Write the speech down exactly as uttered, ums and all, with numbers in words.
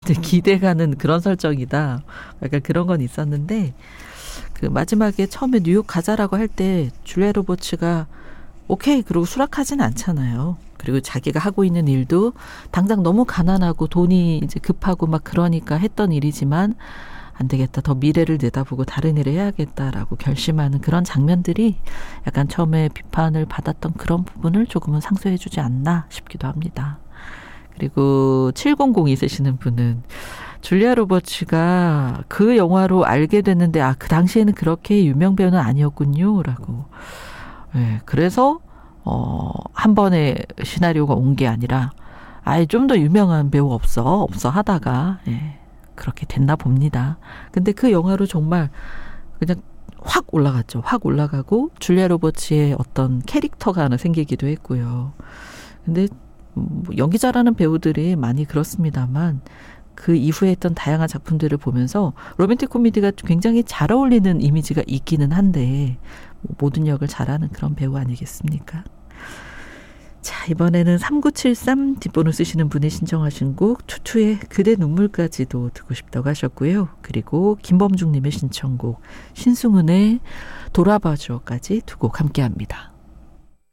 기대가는 그런 설정이다. 약간 그런 건 있었는데 그 마지막에 처음에 뉴욕 가자라고 할 때 줄리아 로버츠가 오케이 그러고 수락하진 않잖아요. 그리고 자기가 하고 있는 일도 당장 너무 가난하고 돈이 이제 급하고 막 그러니까 했던 일이지만 안 되겠다. 더 미래를 내다보고 다른 일을 해야겠다라고 결심하는 그런 장면들이 약간 처음에 비판을 받았던 그런 부분을 조금은 상쇄해 주지 않나 싶기도 합니다. 그리고 칠공공이 쓰시는 분은 줄리아 로버츠가 그 영화로 알게 됐는데 아, 그 당시에는 그렇게 유명 배우는 아니었군요. 라고. 네, 그래서 어, 한 번에 시나리오가 온 게 아니라 아예 좀 더 유명한 배우 없어 없어 하다가 예, 그렇게 됐나 봅니다. 근데 그 영화로 정말 그냥 확 올라갔죠. 확 올라가고 줄리아 로버츠의 어떤 캐릭터가 하나 생기기도 했고요. 근데 뭐 연기 잘하는 배우들이 많이 그렇습니다만 그 이후에 했던 다양한 작품들을 보면서 로맨틱 코미디가 굉장히 잘 어울리는 이미지가 있기는 한데 모든 역을 잘하는 그런 배우 아니겠습니까? 자, 이번에는 삼구칠삼 뒷번호 쓰시는 분이 신청하신 곡 투투의 그대 눈물까지도 듣고 싶다고 하셨고요. 그리고 김범중님의 신청곡 신승훈의 돌아봐줘까지 두 곡 함께합니다.